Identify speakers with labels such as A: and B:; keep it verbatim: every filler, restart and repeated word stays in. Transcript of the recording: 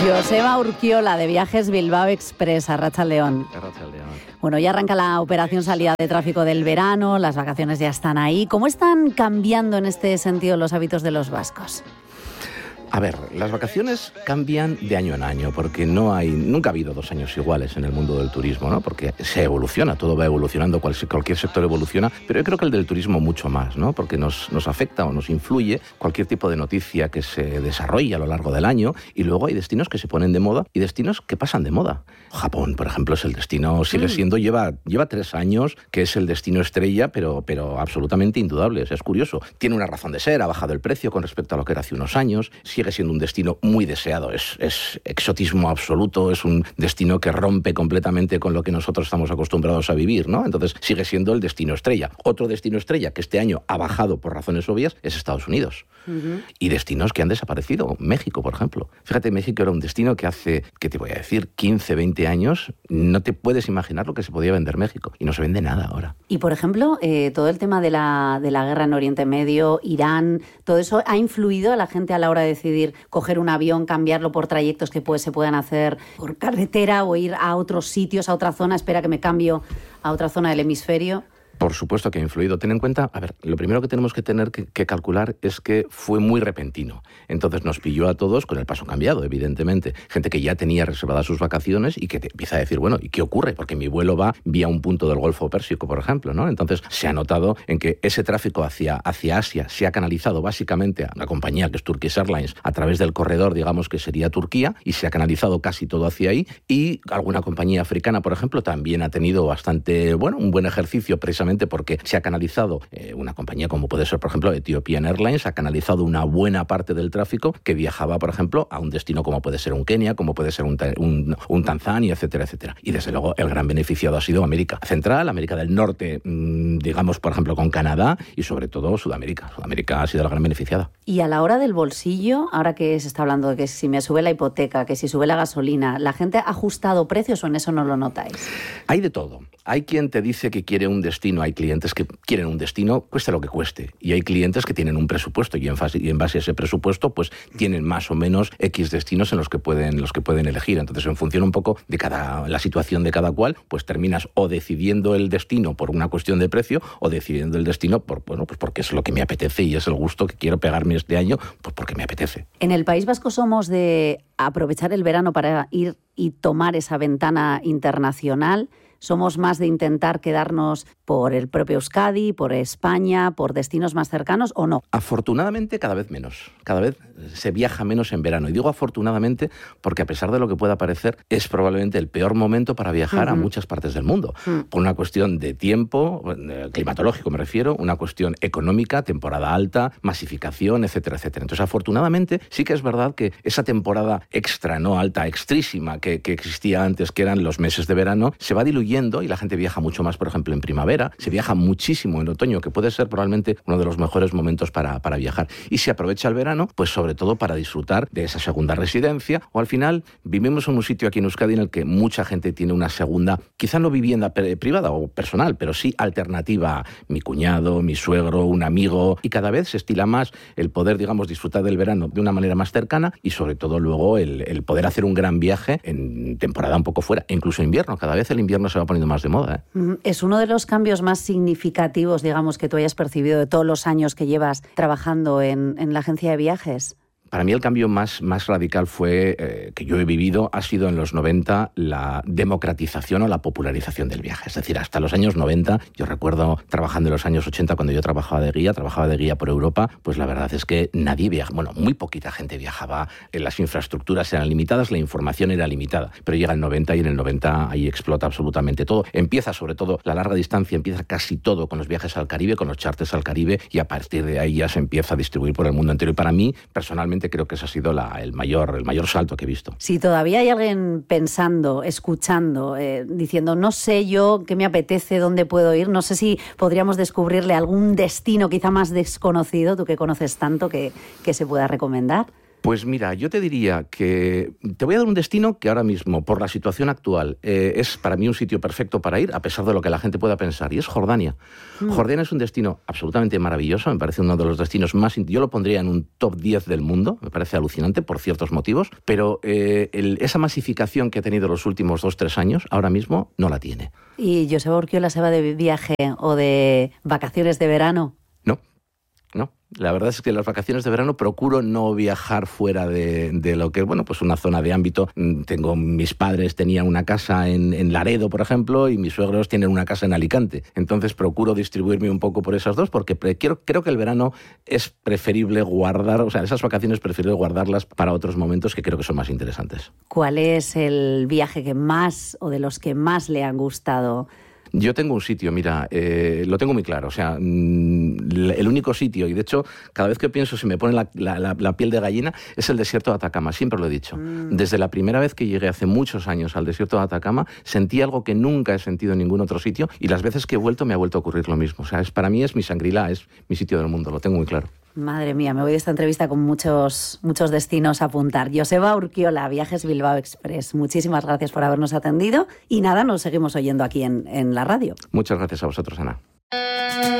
A: Joseba Urquiola, de Viajes Bilbao Express, Arratsaldeon.
B: Arratsaldeon.
A: Bueno, ya arranca la operación salida de tráfico del verano, las vacaciones ya están ahí. ¿Cómo están cambiando en este sentido los hábitos de los vascos?
B: A ver, las vacaciones cambian de año en año, porque no hay, nunca ha habido dos años iguales en el mundo del turismo, ¿no? Porque se evoluciona, todo va evolucionando, cualquier sector evoluciona, pero yo creo que el del turismo mucho más, ¿no? Porque nos, nos afecta o nos influye cualquier tipo de noticia que se desarrolla a lo largo del año, y luego hay destinos que se ponen de moda y destinos que pasan de moda. Japón, por ejemplo, es el destino, sigue siendo, lleva, lleva tres años que es el destino estrella, pero, pero absolutamente indudable. O sea, es curioso. Tiene una razón de ser, ha bajado el precio con respecto a lo que era hace unos años, sigue siendo un destino muy deseado, es, es exotismo absoluto, es un destino que rompe completamente con lo que nosotros estamos acostumbrados a vivir, ¿no? Entonces sigue siendo el destino estrella. Otro destino estrella que este año ha bajado por razones obvias es Estados Unidos. Uh-huh. Y destinos que han desaparecido, México, por ejemplo. Fíjate, México era un destino que hace, ¿qué te voy a decir?, quince, veinte años, no te puedes imaginar lo que se podía vender México, y no se vende nada ahora.
A: Y, por ejemplo, eh, todo el tema de la, de la guerra en Oriente Medio, Irán, todo eso ha influido a la gente a la hora de decidir coger un avión, cambiarlo por trayectos que pues, se puedan hacer por carretera o ir a otros sitios, a otra zona, espera que me cambio a otra zona del hemisferio.
B: Por supuesto que ha influido. Ten en cuenta, a ver, lo primero que tenemos que tener que, que calcular es que fue muy repentino. Entonces nos pilló a todos con el paso cambiado, evidentemente. Gente que ya tenía reservadas sus vacaciones y que te empieza a decir, bueno, ¿y qué ocurre? Porque mi vuelo va vía un punto del Golfo Pérsico, por ejemplo, ¿no? Entonces se ha notado en que ese tráfico hacia, hacia Asia se ha canalizado básicamente a la compañía que es Turkish Airlines a través del corredor, digamos, que sería Turquía, y se ha canalizado casi todo hacia ahí. Y alguna compañía africana, por ejemplo, también ha tenido bastante, bueno, un buen ejercicio precisamente porque se ha canalizado, eh, una compañía como puede ser, por ejemplo, Ethiopian Airlines, ha canalizado una buena parte del tráfico que viajaba, por ejemplo, a un destino como puede ser un Kenia, como puede ser un, un, un Tanzania, etcétera, etcétera. Y desde luego el gran beneficiado ha sido América Central, América del Norte, mmm, digamos, por ejemplo, con Canadá, y sobre todo Sudamérica. Sudamérica ha sido la gran beneficiada.
A: Y a la hora del bolsillo, ahora que se está hablando de que si me sube la hipoteca, que si sube la gasolina, ¿la gente ha ajustado precios o en eso no lo notáis?
B: Hay de todo. Hay quien te dice que quiere un destino, hay clientes que quieren un destino, cueste lo que cueste. Y hay clientes que tienen un presupuesto y en base, y en base a ese presupuesto, pues tienen más o menos X destinos en los que pueden, los que pueden elegir. Entonces, en función un poco de cada, la situación de cada cual, pues terminas o decidiendo el destino por una cuestión de precio o decidiendo el destino por, bueno, pues porque es lo que me apetece y es el gusto que quiero pegarme este año, pues porque me apetece.
A: En el País Vasco somos de aprovechar el verano para ir y tomar esa ventana internacional. Somos más de intentar quedarnos por el propio Euskadi, por España, por destinos más cercanos, ¿o no?
B: Afortunadamente, cada vez menos. Cada vez se viaja menos en verano. Y digo afortunadamente porque, a pesar de lo que pueda parecer, es probablemente el peor momento para viajar uh-huh. a muchas partes del mundo. Uh-huh. Por una cuestión de tiempo, climatológico me refiero, una cuestión económica, temporada alta, masificación, etcétera, etcétera. Entonces, afortunadamente, sí que es verdad que esa temporada extra, no alta, extrísima, que, que existía antes, que eran los meses de verano, se va diluyendo y la gente viaja mucho más, por ejemplo, en primavera, se viaja muchísimo en otoño, que puede ser probablemente uno de los mejores momentos para, para viajar. Y se aprovecha el verano, pues sobre todo para disfrutar de esa segunda residencia, o al final vivimos en un sitio aquí en Euskadi en el que mucha gente tiene una segunda, quizá no vivienda privada o personal, pero sí alternativa, mi cuñado, mi suegro, un amigo, y cada vez se estila más el poder, digamos, disfrutar del verano de una manera más cercana y sobre todo luego el, el poder hacer un gran viaje en temporada un poco fuera, e incluso invierno. Cada vez el invierno se va poniendo más de moda, ¿eh?
A: Es uno de los cambios más significativos, digamos, que tú hayas percibido de todos los años que llevas trabajando en, en la agencia de viajes.
B: Para mí el cambio más, más radical fue, eh, que yo he vivido, ha sido en los noventa la democratización o la popularización del viaje. Es decir, hasta los años noventa, yo recuerdo trabajando en los años ochenta cuando yo trabajaba de guía, trabajaba de guía por Europa, pues la verdad es que nadie viajaba, bueno, muy poquita gente viajaba, las infraestructuras eran limitadas, la información era limitada, pero llega el noventa y en el noventa ahí explota absolutamente todo. Empieza sobre todo la larga distancia, empieza casi todo con los viajes al Caribe, con los charters al Caribe, y a partir de ahí ya se empieza a distribuir por el mundo entero. Y para mí, personalmente, creo que ese ha sido la, el, mayor, el mayor salto que he visto.
A: Si todavía hay alguien pensando, escuchando, eh, diciendo, no sé yo qué me apetece, dónde puedo ir, no sé si podríamos descubrirle algún destino quizá más desconocido, tú que conoces tanto, que, que se pueda recomendar.
B: Pues mira, yo te diría que te voy a dar un destino que ahora mismo, por la situación actual, eh, es para mí un sitio perfecto para ir, a pesar de lo que la gente pueda pensar, y es Jordania. Mm. Jordania es un destino absolutamente maravilloso, me parece uno de los destinos más... Yo lo pondría en un top diez del mundo, me parece alucinante por ciertos motivos, pero eh, el, esa masificación que ha tenido los últimos dos, tres años, ahora mismo no la tiene.
A: ¿Y Joseba Urquiola se va de viaje o de vacaciones de verano?
B: No, no. La verdad es que en las vacaciones de verano procuro no viajar fuera de, de lo que es, bueno, pues una zona de ámbito. Tengo, mis padres tenían una casa en, en Laredo, por ejemplo, y mis suegros tienen una casa en Alicante. Entonces procuro distribuirme un poco por esas dos, porque pre- quiero, creo que el verano es preferible guardar, o sea, esas vacaciones preferible guardarlas para otros momentos que creo que son más interesantes.
A: ¿Cuál es el viaje que más, o de los que más le han gustado?
B: Yo tengo un sitio, mira, eh, lo tengo muy claro, o sea, mm, el único sitio, y de hecho, cada vez que pienso se me pone la, la, la, la piel de gallina, es el desierto de Atacama, siempre lo he dicho. Mm. Desde la primera vez que llegué hace muchos años al desierto de Atacama, sentí algo que nunca he sentido en ningún otro sitio, y las veces que he vuelto me ha vuelto a ocurrir lo mismo. O sea, es, para mí es mi Shangri-La, es mi sitio del mundo, lo tengo muy claro.
A: Madre mía, me voy de esta entrevista con muchos, muchos destinos a apuntar. Joseba Urquiola, Viajes Bilbao Express, muchísimas gracias por habernos atendido y nada, nos seguimos oyendo aquí en, en la radio.
B: Muchas gracias a vosotros, Ana.